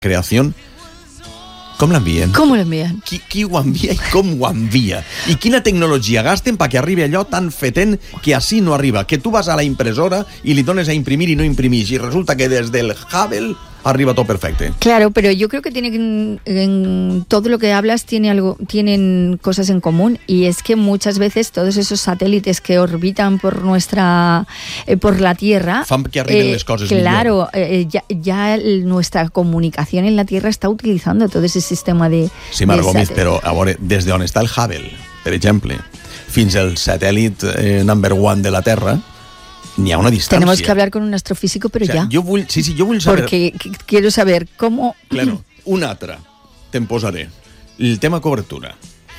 creació, com l'envien? Com l'envien? Qui ho envia i com ho envia? I quina tecnologia gasten perquè arribi allò tan fetent que així no arriba? Que tu vas a la impressora i li dones a imprimir i no imprimís, i resulta que des del Hubble arriba todo perfecto. Claro, pero yo creo que en todo lo que hablas tienen cosas en común, y es que muchas veces todos esos satélites que orbitan por la Tierra fan que arriben les coses claro, ya nuestra comunicación en la Tierra está utilizando todo ese sistema de sí, Margot, però a veure, des d'on està el Hubble, per exemple, fins al satèl·lit number one de la Terra, ni a una distancia. Tenemos que hablar con un astrofísico, pero ya. Yo vull saber... Porque quiero saber cómo... Claro, un altre. Te'n posaré. El tema cobertura.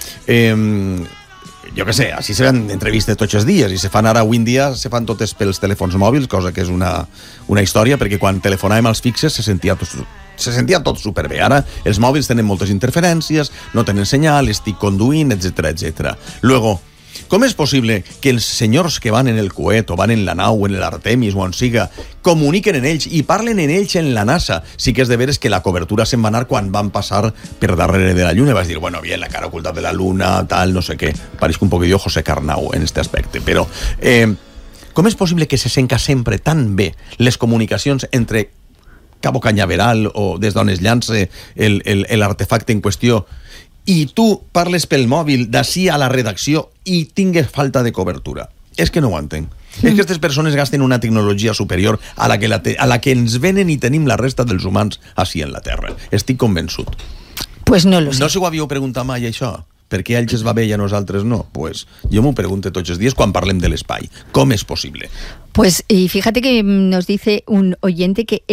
Jo què sé, així se fan entrevistes tots els dies, i se fan ara, avui en dia, se fan totes pels telèfons mòbils, cosa que és una història, perquè quan telefonàvem als fixes se sentia tot superbé. Ara els mòbils tenen moltes interferències, no tenen senyal, estic conduint, etc. Luego, com és possible que els senyors que van en el coet o van en la nau, en l'Artemis o on siga, comuniquen en ells i parlen en ells en la NASA? Sí que és de veres que la cobertura se'n va anar quan van passar per darrere de la Lluna. Vas dir, bueno, bien, la cara oculta de la Luna, tal, no sé què. Pareix que un poquillo José Carnau en este aspecte. Però com és possible que se senca sempre tan bé les comunicacions entre Cabo Cañaveral o des d'on es llança l'artefacte en qüestió, i tu parles pel mòbil d'ací a la redacció i tingues falta de cobertura? És que no ho entenc. És que aquestes persones gasten una tecnologia superior a la que ens venen i tenim la resta dels humans així en la Terra. Estic convençut. Pues no lo sé. No se ho havíeu preguntat mai, això? Per què a ells es va bé i a nosaltres no? Pues jo m'ho pregunto tots els dies quan parlem de l'espai. Com és possible? Pues y fíjate que nos dice un oyente que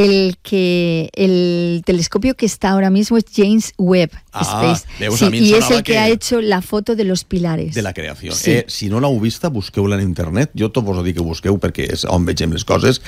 el telescopio que está ahora mismo es James Webb Space. Veus, sí, y es el que ha hecho la foto de los pilares. De la creació. Sí. Si no l'heu vista, busqueu-la en internet. Jo tot vos ho dic que busqueu perquè és on vegem les coses.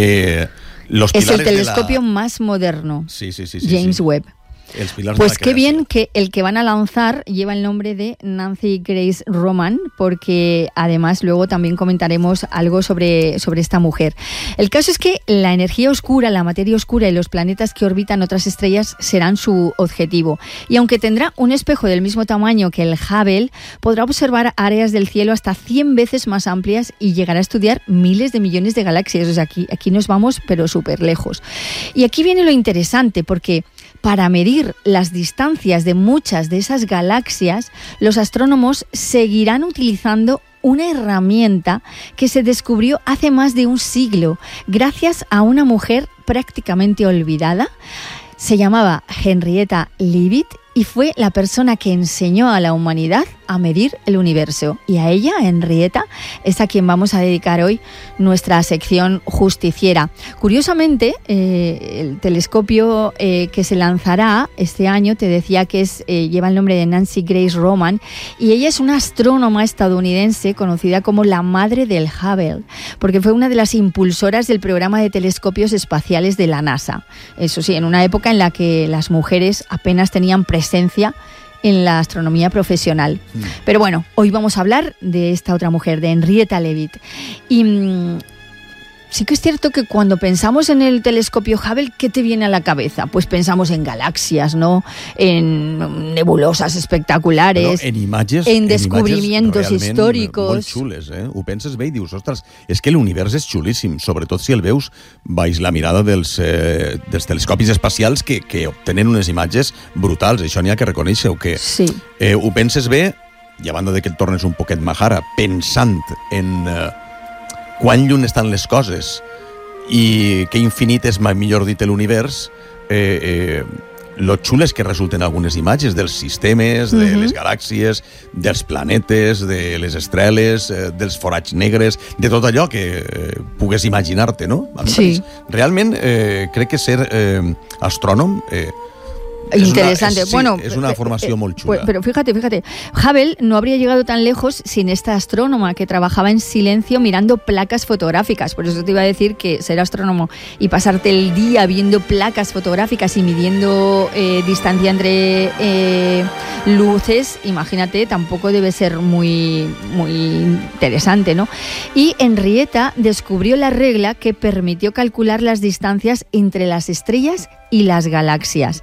Los es el telescopio más moderno. Sí, James Webb. Pues qué bien que el que van a lanzar lleva el nombre de Nancy Grace Roman, porque además luego también comentaremos algo sobre esta mujer. El caso es que la energía oscura, la materia oscura y los planetas que orbitan otras estrellas serán su objetivo. Y aunque tendrá un espejo del mismo tamaño que el Hubble, podrá observar áreas del cielo hasta 100 veces más amplias y llegará a estudiar miles de millones de galaxias. O sea, aquí nos vamos, pero súper lejos. Y aquí viene lo interesante, porque para medir las distancias de muchas de esas galaxias, los astrónomos seguirán utilizando una herramienta que se descubrió hace más de un siglo, gracias a una mujer prácticamente olvidada. Se llamaba Henrietta Leavitt y fue la persona que enseñó a la humanidad a medir el universo. Y a ella, Henrietta, es a quien vamos a dedicar hoy nuestra sección justiciera. Curiosamente, el telescopio que se lanzará este año, te decía que lleva el nombre de Nancy Grace Roman, y ella es una astrónoma estadounidense conocida como la madre del Hubble, porque fue una de las impulsoras del programa de telescopios espaciales de la NASA. Eso sí, en una época en la que las mujeres apenas tenían presencia en la astronomía profesional. Pero bueno, hoy vamos a hablar de esta otra mujer, de Henrietta Leavitt. Y sí que es cierto que cuando pensamos en el telescopio Hubble, ¿qué te viene a la cabeza? Pues pensamos en galaxias, ¿no? En nebulosas espectaculares, en imatges, en descubrimientos històricos. Molt xules, Ho penses bé i dius, ostres, és que l'univers és xulíssim, sobretot si el veus baix la mirada dels telescopis espacials que obtenen unes imatges brutals. Això n'hi ha que reconèixer-ho, que sí. Ho penses bé, i a banda de que et tornes un poquet majara, pensant en quan lluny estan les coses i que infinit és, millor dit, l'univers, lo xules que resulten algunes imatges dels sistemes, de les galàxies, dels planetes, de les estreles, dels forats negres, de tot allò que pugues imaginar-te, no? Sí. Realment, crec que ser astrònom Interesante. Es una formación muy chula. Pero fíjate, Hubble no habría llegado tan lejos sin esta astrónoma que trabajaba en silencio mirando placas fotográficas. Por eso te iba a decir que ser astrónomo y pasarte el día viendo placas fotográficas y midiendo distancia entre luces, imagínate, tampoco debe ser muy interesante, ¿no? Y Henrietta descubrió la regla que permitió calcular las distancias entre las estrellas y las galaxias.